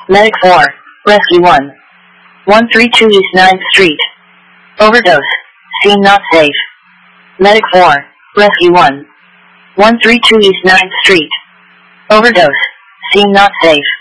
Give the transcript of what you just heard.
Medic 4, Rescue 1. 132 East 9th Street. Overdose. Scene not safe. Medic 4, Rescue 1. 132 East 9th Street. Overdose. Scene not safe.